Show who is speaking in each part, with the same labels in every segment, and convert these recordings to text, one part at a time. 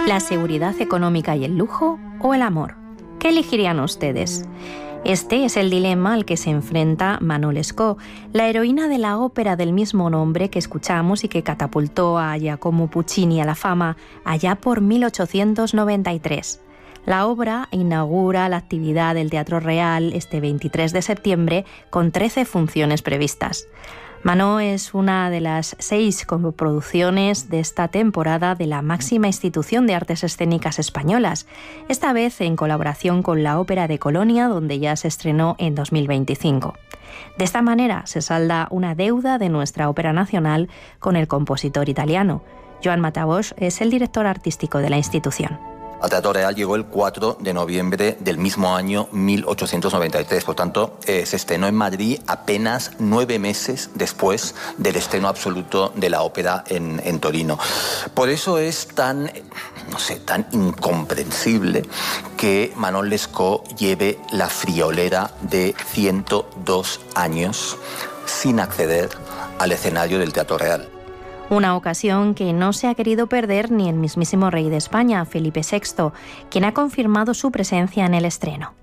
Speaker 1: ¿La seguridad económica y el lujo o el amor? ¿Qué elegirían ustedes? Este es el dilema al que se enfrenta Manon Lescaut, la heroína de la ópera del mismo nombre que escuchamos y que catapultó a Giacomo Puccini a la fama allá por 1893. La obra inaugura la actividad del Teatro Real este 23 de septiembre con 13 funciones previstas. Manon es una de las 6 coproducciones de esta temporada de la máxima institución de artes escénicas españolas, esta vez en colaboración con la Ópera de Colonia, donde ya se estrenó en 2025. De esta manera se salda una deuda de nuestra ópera nacional con el compositor italiano. Joan Matabos es el director artístico de la institución.
Speaker 2: Al Teatro Real llegó el 4 de noviembre del mismo año 1893, por tanto se estrenó en Madrid apenas 9 meses después del estreno absoluto de la ópera en Torino. Por eso es tan incomprensible que Manon Lescaut lleve la friolera de 102 años sin acceder al escenario del Teatro Real.
Speaker 1: Una ocasión que no se ha querido perder ni el mismísimo rey de España, Felipe VI, quien ha confirmado su presencia en el estreno.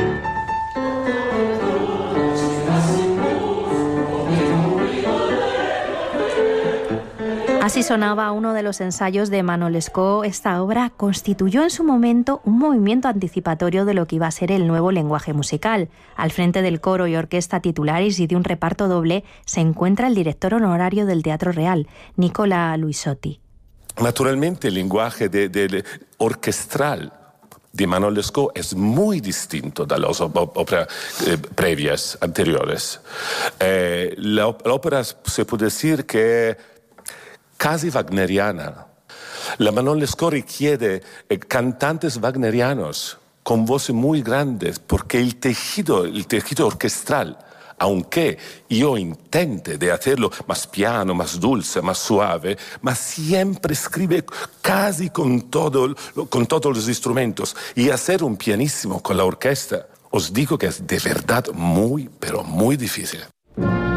Speaker 1: Así sonaba uno de los ensayos de Manon Lescaut. Esta obra constituyó en su momento un movimiento anticipatorio de lo que iba a ser el nuevo lenguaje musical. Al frente del coro y orquesta titulares y de un reparto doble se encuentra el director honorario del Teatro Real, Nicola Luisotti.
Speaker 3: Naturalmente el lenguaje orquestral de Manon Lescaut es muy distinto de las óperas previas, anteriores. La ópera se puede decir que casi wagneriana. La Manon Lescaut requiere cantantes wagnerianos con voces muy grandes porque el tejido orquestral, aunque yo intente de hacerlo más piano, más dulce, más suave, mas siempre escribe casi con todos los instrumentos, y hacer un pianissimo con la orquesta, os digo que es de verdad muy, pero muy difícil.